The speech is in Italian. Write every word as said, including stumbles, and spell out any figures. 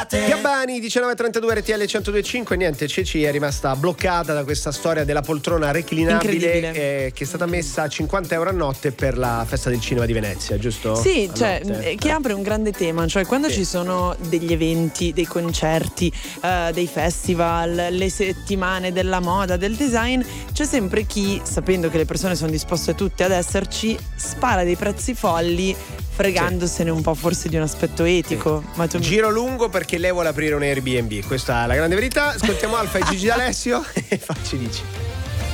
estate. Gabbani, diciannove e trentadue, R T L centodue e cinque. Niente, Ceci è rimasta bloccata da questa storia della poltrona reclinabile eh, che è stata messa a cinquanta euro a notte per la festa del cinema di Venezia, giusto? Sì, a cioè, notte. che apre un grande tema, cioè quando Sì. ci sono degli eventi, dei concerti, eh, dei festival, le settimane della moda, del design, c'è sempre chi, sapendo che le persone sono disposte tutte ad esserci, spara dei prezzi folli, fregandosene un po' forse di un aspetto etico. Sì. Ma tu... Giro lungo perché lei vuole aprire un Airbnb, questa è la grande verità. Ascoltiamo Alfa e Gigi D'Alessio e facci dici.